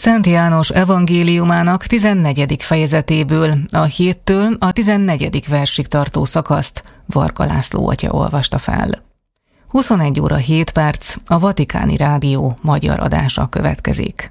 Szent János evangéliumának 14. fejezetéből a 7-től a 14. versig tartó szakaszt Varga László atya olvasta fel. 21 óra 7 perc, a Vatikáni Rádió magyar adása következik.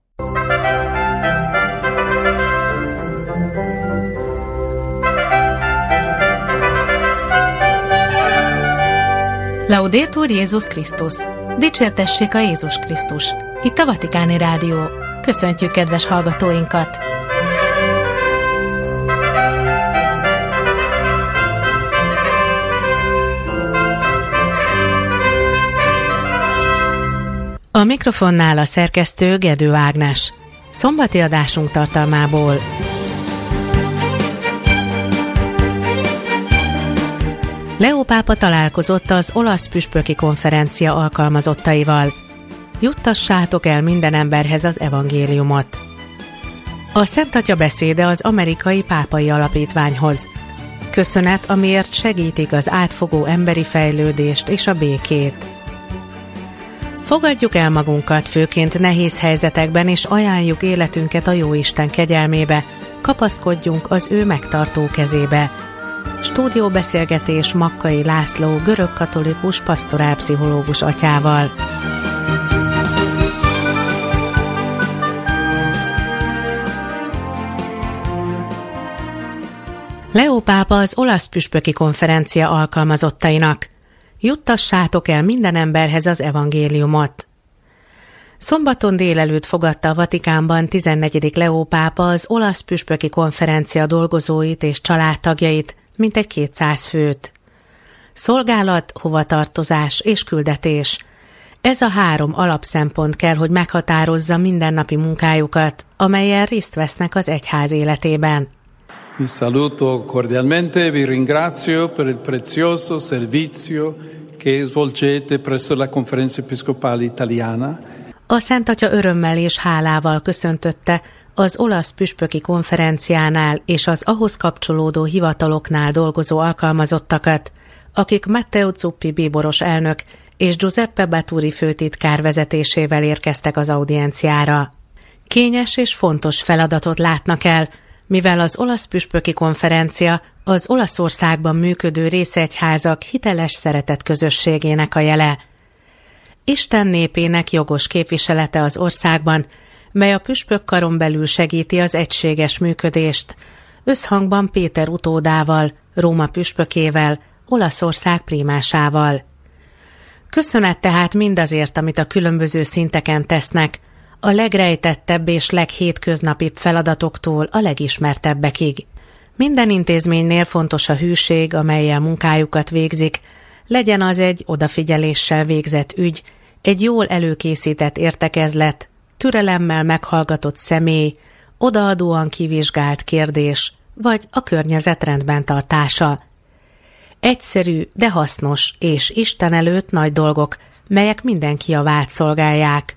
Laudetur Jézus Krisztus! Dicsértessék a Jézus Krisztus! Itt a Vatikáni Rádió. Köszöntjük kedves hallgatóinkat! A mikrofonnál a szerkesztő Gedő Ágnes. Szombati adásunk tartalmából. Leó pápa találkozott az olasz püspöki konferencia alkalmazottaival. Juttassátok el minden emberhez az evangéliumot. A Szent Atya beszéde az amerikai pápai alapítványhoz. Köszönet, amiért segítik az átfogó emberi fejlődést és a békét. Fogadjuk el magunkat, főként nehéz helyzetekben, és ajánljuk életünket a Jóisten kegyelmébe, kapaszkodjunk az ő megtartó kezébe. Stúdióbeszélgetés Makkai László görögkatolikus pastorálpszichológus atyával. Leó pápa az olasz püspöki konferencia alkalmazottainak. Juttassátok el minden emberhez az evangéliumot. Szombaton délelőtt fogadta a Vatikánban 14. Leó pápa az olasz püspöki konferencia dolgozóit és családtagjait, mintegy 200 főt. Szolgálat, hovatartozás és küldetés. Ez a 3 alapszempont kell, hogy meghatározza mindennapi munkájukat, amelyen részt vesznek az egyház életében. Vi saluto cordialmente, vi ringrazio per il prezioso servizio che svolgete presso la Conferenza Episcopale Italiana. A Szent Atya örömmel és hálával köszöntötte az olasz püspöki konferenciánál és az ahhoz kapcsolódó hivataloknál dolgozó alkalmazottakat, akik Matteo Zuppi bíboros elnök és Giuseppe Baturi főtitkár vezetésével érkeztek az audienciára. Kényes és fontos feladatot látnak el, mivel az olasz püspöki konferencia az Olaszországban működő részegyházak hiteles szeretet közösségének a jele. Isten népének jogos képviselete az országban, mely a püspökkaron belül segíti az egységes működést, összhangban Péter utódával, Róma püspökével, Olaszország prímásával. Köszönet tehát mindazért, amit a különböző szinteken tesznek, a legrejtettebb és leghétköznapibb feladatoktól a legismertebbekig. Minden intézménynél fontos a hűség, amellyel munkájukat végzik, legyen az egy odafigyeléssel végzett ügy, egy jól előkészített értekezlet, türelemmel meghallgatott személy, odaadóan kivizsgált kérdés, vagy a környezet rendben tartása. Egyszerű, de hasznos és Isten előtt nagy dolgok, melyek mindenki javát szolgálják.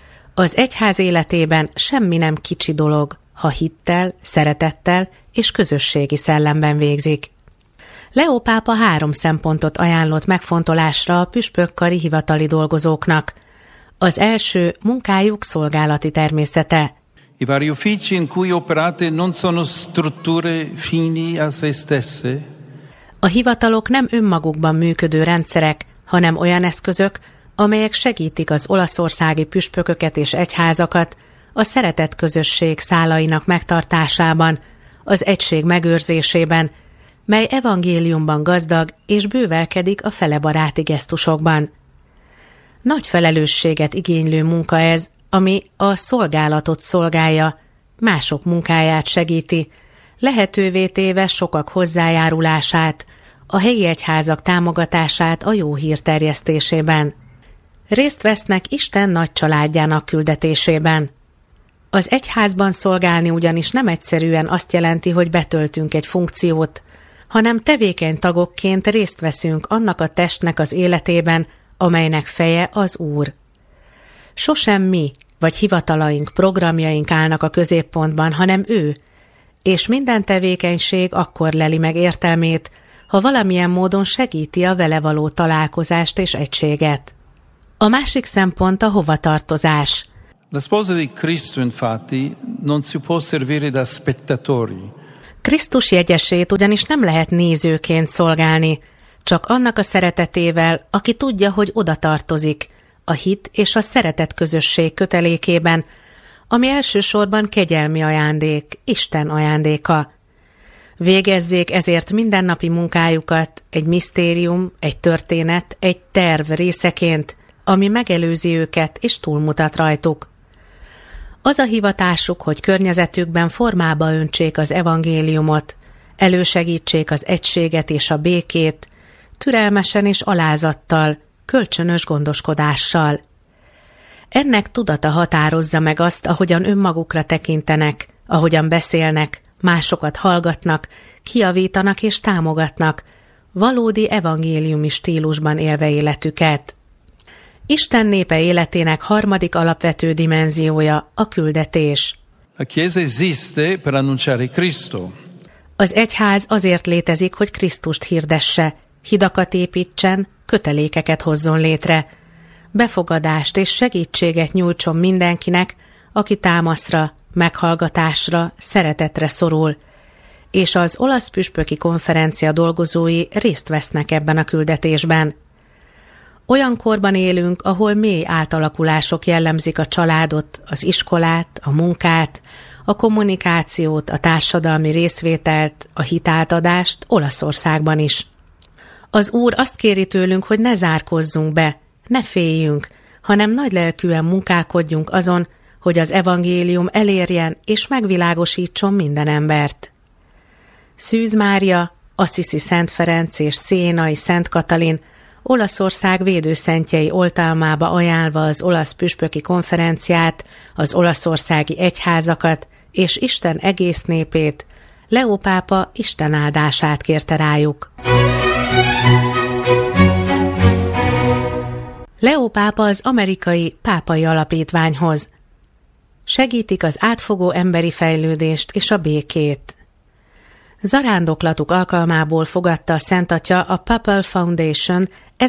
Az egyház életében semmi nem kicsi dolog, ha hittel, szeretettel és közösségi szellemben végzik. Leó pápa 3 szempontot ajánlott megfontolásra a püspökkari hivatali dolgozóknak. Az első munkájuk szolgálati természete. I vari uffici in cui operate non sono strutture fini a se stesse. A hivatalok nem önmagukban működő rendszerek, hanem olyan eszközök, amelyek segítik az olaszországi püspököket és egyházakat a szeretett közösség szálainak megtartásában, az egység megőrzésében, mely evangéliumban gazdag és bővelkedik a felebaráti gesztusokban. Nagy felelősséget igénylő munka ez, ami a szolgálatot szolgálja, mások munkáját segíti, lehetővé téve sokak hozzájárulását, a helyi egyházak támogatását a jó hír terjesztésében. Részt vesznek Isten nagy családjának küldetésében. Az egyházban szolgálni ugyanis nem egyszerűen azt jelenti, hogy betöltünk egy funkciót, hanem tevékeny tagokként részt veszünk annak a testnek az életében, amelynek feje az Úr. Sosem mi, vagy hivatalaink, programjaink állnak a középpontban, hanem ő, és minden tevékenység akkor leli meg értelmét, ha valamilyen módon segíti a vele való találkozást és egységet. A másik szempont a hovatartozás. La sposa di Cristo, infatti, non si può servire da spettatori. Krisztus jegyesét ugyanis nem lehet nézőként szolgálni, csak annak a szeretetével, aki tudja, hogy oda tartozik, a hit és a szeretet közösség kötelékében, ami elsősorban kegyelmi ajándék, Isten ajándéka. Végezzék ezért mindennapi munkájukat egy misztérium, egy történet, egy terv részeként, ami megelőzi őket és túlmutat rajtuk. Az a hivatásuk, hogy környezetükben formába öntsék az evangéliumot, elősegítsék az egységet és a békét, türelmesen és alázattal, kölcsönös gondoskodással. Ennek tudata határozza meg azt, ahogyan önmagukra tekintenek, ahogyan beszélnek, másokat hallgatnak, kijavítanak és támogatnak, valódi evangéliumi stílusban élve életüket. Isten népe életének harmadik alapvető dimenziója a küldetés. La Chiesa esiste per annunciare Cristo. Az egyház azért létezik, hogy Krisztust hirdesse, hidakat építsen, kötelékeket hozzon létre, befogadást és segítséget nyújtson mindenkinek, aki támaszra, meghallgatásra, szeretetre szorul, és az olasz püspöki konferencia dolgozói részt vesznek ebben a küldetésben. Olyan korban élünk, ahol mély átalakulások jellemzik a családot, az iskolát, a munkát, a kommunikációt, a társadalmi részvételt, a hitátadást Olaszországban is. Az Úr azt kéri tőlünk, hogy ne zárkozzunk be, ne féljünk, hanem nagylelkűen munkálkodjunk azon, hogy az evangélium elérjen és megvilágosítson minden embert. Szűz Mária, Assisi Szent Ferenc és Sienai Szent Katalin Olaszország védőszentjei oltalmába ajánlva az olasz püspöki konferenciát, az olaszországi egyházakat és Isten egész népét, Leó pápa Isten áldását kérte rájuk. Leó pápa az amerikai pápai alapítványhoz. Segítik az átfogó emberi fejlődést és a békét. Zarándoklatuk alkalmából fogadta a Szent Atya a Papal Foundation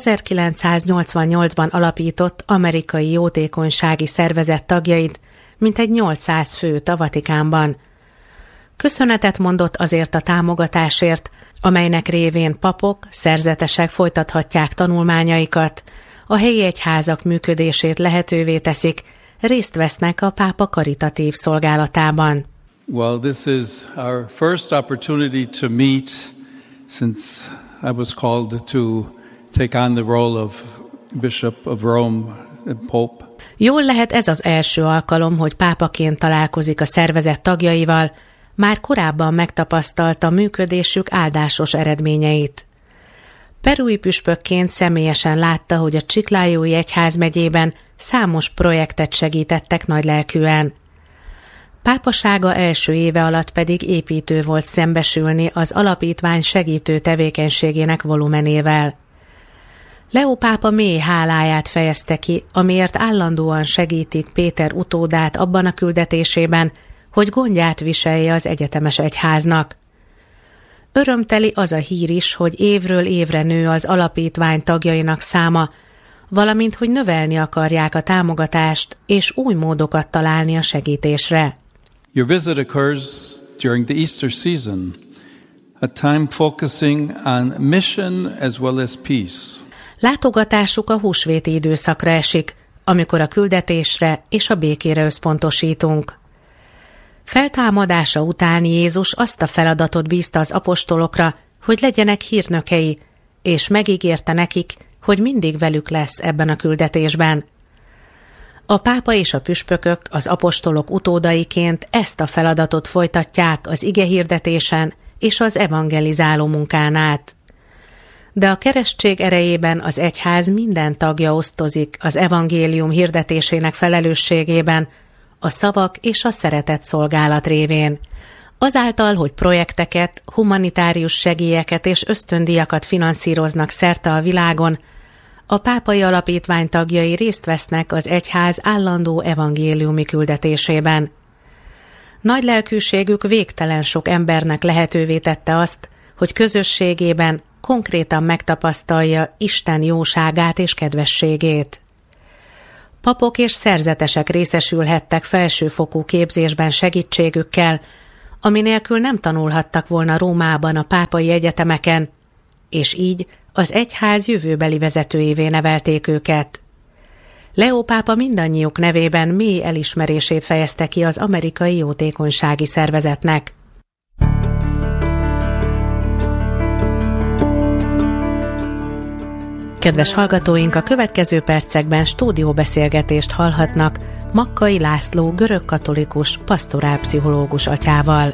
1988-ban alapított amerikai jótékonysági szervezet tagjait, mintegy 800 főt a Vatikánban. Köszönetet mondott azért a támogatásért, amelynek révén papok, szerzetesek folytathatják tanulmányaikat, a helyi egyházak működését lehetővé teszik, részt vesznek a pápa karitatív szolgálatában. Well, this is our first opportunity to meet since I was called to take on the role of Bishop of Rome and Pope. Jól lehet ez az első alkalom, hogy pápaként találkozik a szervezet tagjaival, már korábban megtapasztalta működésük áldásos eredményeit. Perui püspökként személyesen látta, hogy a Chiclayói egyházmegyében számos projektet segítettek nagylelkűen. Pápasága első éve alatt pedig építő volt szembesülni az alapítvány segítő tevékenységének volumenével. Leó pápa mély háláját fejezte ki, amiért állandóan segítik Péter utódát abban a küldetésében, hogy gondját viselje az egyetemes egyháznak. Örömteli az a hír is, hogy évről évre nő az alapítvány tagjainak száma, valamint hogy növelni akarják a támogatást és új módokat találni a segítésre. Your visit occurs during the Easter season, a time focusing on mission as well as peace. Látogatásuk a húsvéti időszakra esik, amikor a küldetésre és a békére összpontosítunk. Feltámadása után Jézus azt a feladatot bízta az apostolokra, hogy legyenek hírnökei, és megígérte nekik, hogy mindig velük lesz ebben a küldetésben. A pápa és a püspökök az apostolok utódaiként ezt a feladatot folytatják az igehirdetésen és az evangelizáló munkán át. De a keresztség erejében az egyház minden tagja osztozik az evangélium hirdetésének felelősségében, a szavak és a szeretet szolgálat révén. Azáltal, hogy projekteket, humanitárius segélyeket és ösztöndíjakat finanszíroznak szerte a világon, a pápai alapítvány tagjai részt vesznek az egyház állandó evangéliumi küldetésében. Nagy lelkűségük végtelen sok embernek lehetővé tette azt, hogy közösségében konkrétan megtapasztalja Isten jóságát és kedvességét. Papok és szerzetesek részesülhettek felsőfokú képzésben segítségükkel, ami nélkül nem tanulhattak volna Rómában a pápai egyetemeken, és így az egyház jövőbeli vezetőjévé nevelték őket. Leó pápa mindannyiuk nevében mély elismerését fejezte ki az amerikai jótékonysági szervezetnek. Kedves hallgatóink, a következő percekben stúdióbeszélgetést hallhatnak Makkai László görögkatolikus pastorálpszichológus atyával.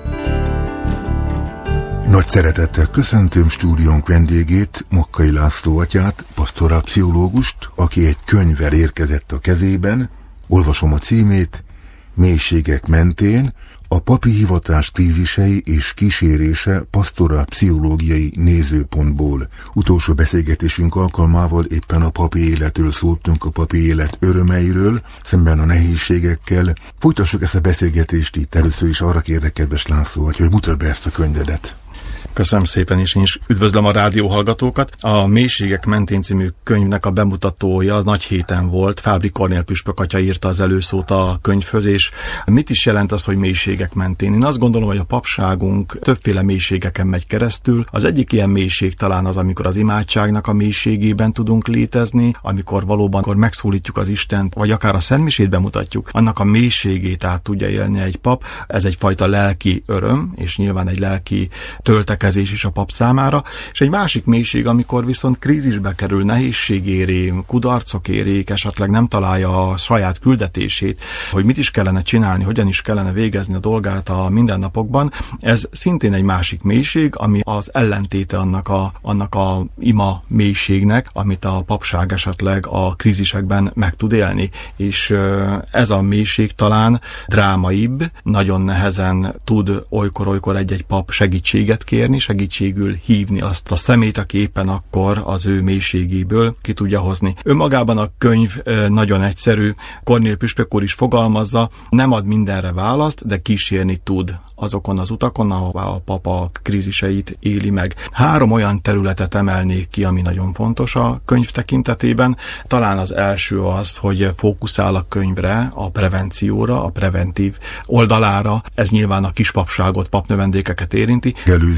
Nagy szeretettel köszöntöm stúdiónk vendégét, Makkai László atyát, pastorálpszichológust, aki egy könyvvel érkezett a kezében. Olvasom a címét: Mélységek mentén, a papi hivatás krízisei és kísérése pastorálpszichológiai nézőpontból. Utolsó beszélgetésünk alkalmával éppen a papi életről szóltunk, a papi élet örömeiről, szemben a nehézségekkel. Folytassuk ezt a beszélgetést itt. Először is arra kérlek, kedves László, hogy mutasd be ezt a könyvedet. Köszönöm szépen, és én is üdvözlöm a rádióhallgatókat. A Mélységek mentén című könyvnek a bemutatója az nagy héten volt. Fábri Kornél püspök atya írta az előszót a könyvhöz, és mit is jelent az, hogy mélységek mentén? Én azt gondolom, hogy a papságunk többféle mélységeken megy keresztül. Az egyik ilyen mélység talán az, amikor az imádságnak a mélységében tudunk létezni, amikor valóban megszólítjuk az Istent, vagy akár a szentmisét bemutatjuk, annak a mélységét át tudja élni egy pap. Ez egyfajta lelki öröm, és nyilván egy lelki töltekezés is a pap számára, és egy másik mélység, amikor viszont krízisbe kerül, nehézség éri, kudarcok érik, esetleg nem találja a saját küldetését, hogy mit is kellene csinálni, hogyan is kellene végezni a dolgát a mindennapokban. Ez szintén egy másik mélység, ami az ellentéte annak a ima mélységnek, amit a papság esetleg a krízisekben meg tud élni. És ez a mélység talán drámaibb, nagyon nehezen tud olykor-olykor egy-egy pap segítséget kérni, segítségül hívni azt a szemét, aki éppen akkor az ő mélységéből ki tudja hozni. Önmagában a könyv nagyon egyszerű, Kornél püspök úr is fogalmazza, nem ad mindenre választ, de kísérni tud azokon az utakon, ahová a papa kríziseit éli meg. 3 olyan területet emelnék ki, ami nagyon fontos a könyv tekintetében. Talán az első az, hogy fókuszál a könyvre, a prevencióra, a preventív oldalára. Ez nyilván a kispapságot, papnövendékeket érinti.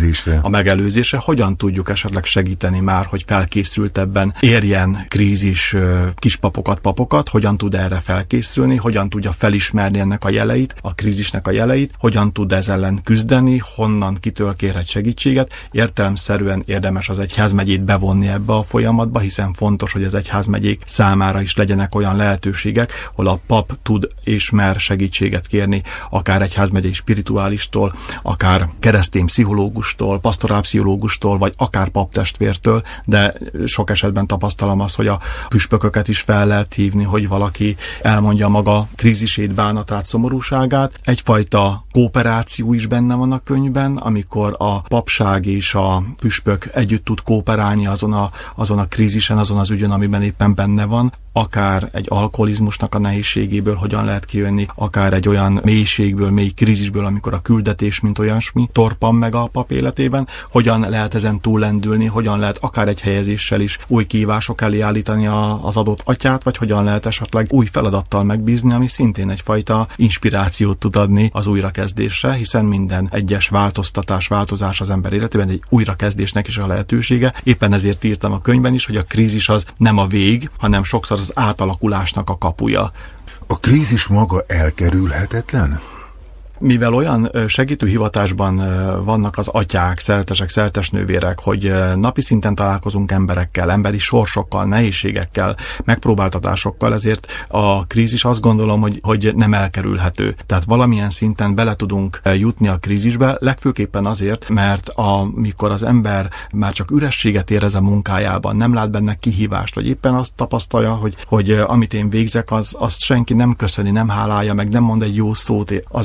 A megelőzésre, hogyan tudjuk esetleg segíteni már, hogy felkészültebben érjen krízis kispapokat, papokat, hogyan tud erre felkészülni, hogyan tudja felismerni ennek a jeleit, a krízisnek a jeleit, hogyan tud ez ellen küzdeni, honnan, kitől kérhet segítséget. Értelemszerűen érdemes az egyházmegyét bevonni ebbe a folyamatba, hiszen fontos, hogy az egyházmegyék számára is legyenek olyan lehetőségek, hol a pap tud és mer segítséget kérni, akár egyházmegyei spirituálistól, akár keresztény pszichológustól, pastorálpszichológustól, vagy akár paptestvértől, de sok esetben tapasztalom azt, hogy a püspököket is fel lehet hívni, hogy valaki elmondja maga krízisét, bánatát, szomorúságát. Egyfajta kooperáció is benne van a könyvben, amikor a papság és a püspök együtt tud kooperálni azon a krízisen, azon az ügyön, amiben éppen benne van, akár egy alkoholizmusnak a nehézségéből hogyan lehet kijönni, akár egy olyan mélységből, mély krízisből, amikor a küldetés, mint olyasmi torpan meg a pap életében, hogyan lehet ezen túllendülni, hogyan lehet akár egy helyezéssel is új kihívások elé állítani az adott atyát, vagy hogyan lehet esetleg új feladattal megbízni, ami szintén egyfajta inspirációt tud adni az újrakezdésre, hiszen minden egyes változás az ember életében egy újrakezdésnek is a lehetősége. Éppen ezért írtam a könyvben is, hogy a krízis az nem a vég, hanem sokszor az átalakulásnak a kapuja. A krízis maga elkerülhetetlen? Mivel olyan segítő hivatásban vannak az atyák, szeretesek, szeretesnővérek, hogy napi szinten találkozunk emberekkel, emberi sorsokkal, nehézségekkel, megpróbáltatásokkal, ezért a krízis azt gondolom, hogy nem elkerülhető. Tehát valamilyen szinten bele tudunk jutni a krízisbe, legfőképpen azért, mert amikor az ember már csak ürességet érez a munkájában, nem lát benne kihívást, vagy éppen azt tapasztalja, hogy amit én végzek, azt senki nem köszöni, nem hálálja meg, nem mond egy jó szót azért, amit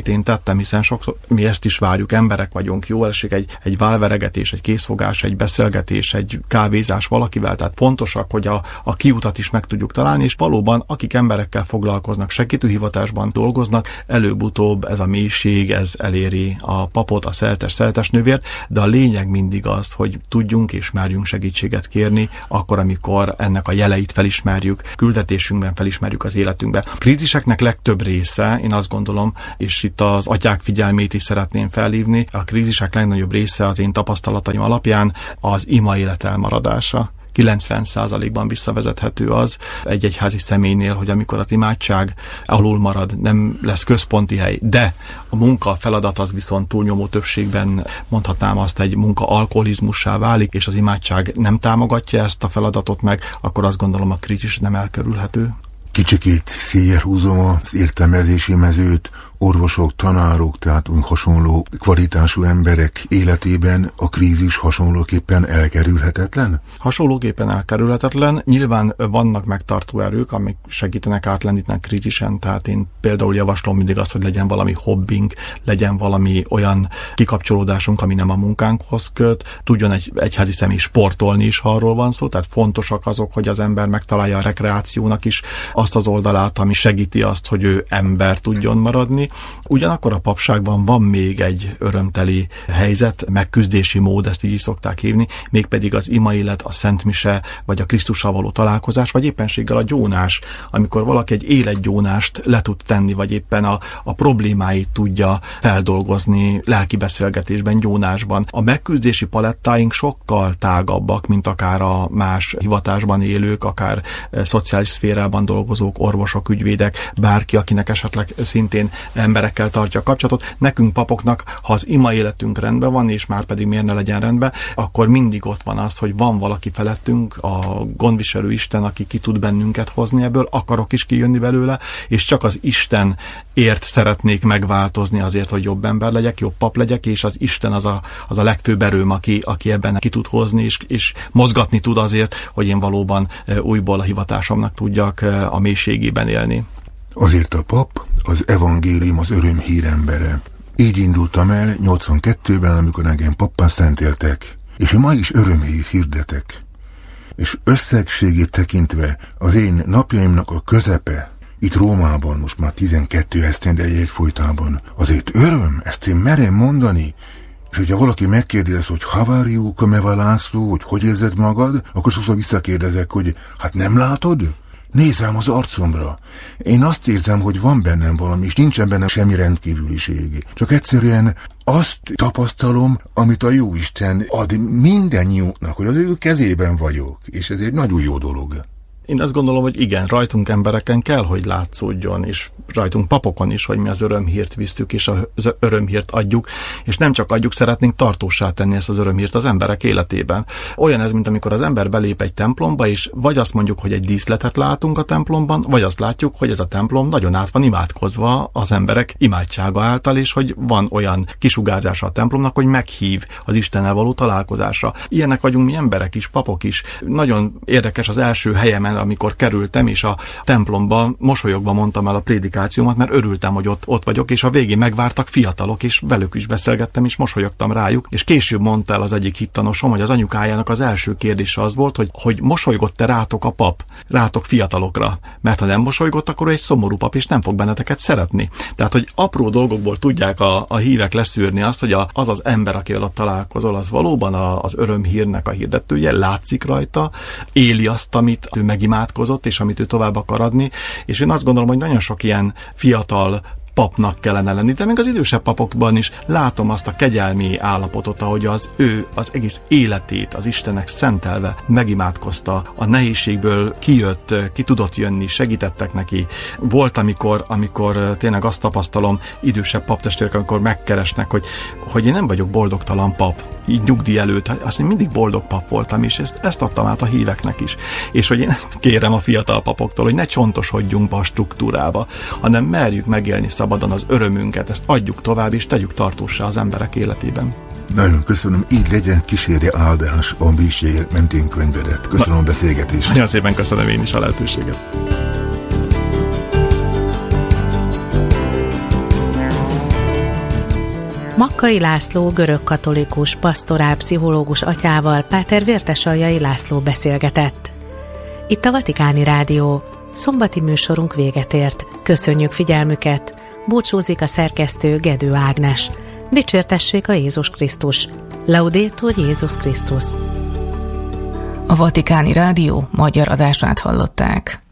amit én tettem, hiszen sokszor mi ezt is várjuk, emberek vagyunk, jó esik egy válveregetés, egy készfogás, egy beszélgetés, egy kávézás valakivel, tehát fontosak, hogy a kiutat is meg tudjuk találni, és valóban, akik emberekkel foglalkoznak, segítőhivatásban dolgoznak, előbb-utóbb ez a mélység, ez eléri a papot, a szeltes nővért, de a lényeg mindig az, hogy tudjunk és merjünk segítséget kérni, akkor, amikor ennek a jeleit felismerjük, küldetésünkben felismerjük az életünkben. A kríziseknek legtöbb része, én azt gondolom, és itt az atyák figyelmét is szeretném felhívni, a krízisek legnagyobb része az én tapasztalataim alapján az ima élet elmaradása. 90%-ban visszavezethető az egy egyházi személynél, hogy amikor az imádság alul marad, nem lesz központi hely, de a munka feladat az viszont túlnyomó többségben, mondhatnám azt, egy munka alkoholizmussá válik, és az imádság nem támogatja ezt a feladatot meg, akkor azt gondolom, a krízis nem elkerülhető. Kicsikét széjjel húzom az értelmezési mezőt, orvosok, tanárok, tehát hasonló kvalitású emberek életében a krízis hasonlóképpen elkerülhetetlen? Hasonlóképpen elkerülhetetlen. Nyilván vannak megtartó erők, amik segítenek átlendíteni a krízisen, tehát én például javaslom mindig azt, hogy legyen valami hobbink, legyen valami olyan kikapcsolódásunk, ami nem a munkánkhoz köt, tudjon egy egyházi személy sportolni is, ha arról van szó, tehát fontosak azok, hogy az ember megtalálja a rekreációnak is azt az oldalát, ami segíti azt, hogy ő ember tudjon maradni. Ugyanakkor a papságban van még egy örömteli helyzet, megküzdési mód, ezt így is szokták hívni, mégpedig az imaélet, a szentmise, vagy a Krisztussal való találkozás, vagy éppenséggel a gyónás, amikor valaki egy életgyónást le tud tenni, vagy éppen a problémáit tudja feldolgozni lelki beszélgetésben, gyónásban. A megküzdési palettáink sokkal tágabbak, mint akár a más hivatásban élők, akár szociális szférában dolgozók, orvosok, ügyvédek, bárki, akinek esetleg szintén emberekkel tartja a kapcsolatot. Nekünk papoknak, ha az ima életünk rendben van, és már pedig miért ne legyen rendben, akkor mindig ott van az, hogy van valaki felettünk, a gondviselő Isten, aki ki tud bennünket hozni ebből, akarok is kijönni belőle, és csak az Istenért szeretnék megváltozni azért, hogy jobb ember legyek, jobb pap legyek, és az Isten az a legfőbb erőm, aki ebben ki tud hozni, és mozgatni tud azért, hogy én valóban újból a hivatásomnak tudjak a mélységében élni. Azért a pap az evangélium, az örömhír embere. Így indultam el 82-ben, amikor engem pappá szentéltek, és ma is örömhír hirdetek. És összegségét tekintve az én napjaimnak a közepe, itt Rómában, most már 12 esztendeje egyfolytában, azért öröm, ezt én merem mondani. És hogyha valaki megkérdez, hogy how are you, Komeva László, hogy érzed magad, akkor sokszor visszakérdezek, hogy hát nem látod? Nézz rám az arcomra. Én azt érzem, hogy van bennem valami, és nincsen bennem semmi rendkívüliség. Csak egyszerűen azt tapasztalom, amit a Jóisten ad mindennyiunknak, hogy az ő kezében vagyok, és ez egy nagyon jó dolog. Én azt gondolom, hogy igen, rajtunk embereken kell, hogy látszódjon, és rajtunk papokon is, hogy mi az örömhírt visszük, és az örömhírt adjuk, és nem csak adjuk, szeretnénk tartóssá tenni ezt az örömhírt az emberek életében. Olyan ez, mint amikor az ember belép egy templomba, és vagy azt mondjuk, hogy egy díszletet látunk a templomban, vagy azt látjuk, hogy ez a templom nagyon át van imádkozva az emberek imádsága által, és hogy van olyan kisugárzása a templomnak, hogy meghív az Istennel való találkozásra. Ilyenek vagyunk mi emberek is, papok is. Nagyon érdekes az első helyemen, amikor kerültem, és a templomban mosolyogva mondtam el a prédikációmat, mert örültem, hogy ott vagyok, és a végén megvártak fiatalok, és velük is beszélgettem, és mosolyogtam rájuk, és később mondta el az egyik hittanosom, hogy az anyukájának az első kérdése az volt, hogy mosolygott-e rátok a pap, rátok fiatalokra, mert ha nem mosolygott, akkor egy szomorú pap, és nem fog benneteket szeretni. Tehát, hogy apró dolgokból tudják a hívek leszűrni azt, hogy az ember, akivel ott találkozol, az valóban az örömhírnek a hirdetője, látszik rajta, éli azt, amit ő megimádkozott, és amit ő tovább akar adni, és én azt gondolom, hogy nagyon sok ilyen fiatal papnak kellene lenni, de még az idősebb papokban is látom azt a kegyelmi állapotot, ahogy az egész életét az Istennek szentelve megimádkozta, a nehézségből kijött, ki tudott jönni, segítettek neki. Volt, amikor tényleg azt tapasztalom, idősebb paptestvérek, amikor megkeresnek, hogy én nem vagyok boldogtalan pap, így nyugdíj előtt, azt én mindig boldog pap voltam, és ezt adtam át a híveknek is. És hogy én ezt kérem a fiatal papoktól, hogy ne csontosodjunk be a struktúrába, hanem merjük megélni szabadon az örömünket, ezt adjuk tovább, és tegyük tartóssá az emberek életében. Nagyon köszönöm, így legyen, kísérje áldás a Bíjség mentén könyvedet. Köszönöm a beszélgetést. Nagyon szépen köszönöm én is a lehetőséget. Makkai László görögkatolikus pastorálpszichológus atyával Páter Vértesaljai László beszélgetett. Itt a Vatikáni Rádió. Szombati műsorunk véget ért. Köszönjük figyelmüket. Búcsúzik a szerkesztő Gedő Ágnes. Dicsértessék a Jézus Krisztus. Laudétur Jézus Krisztus. A Vatikáni Rádió magyar adását hallották.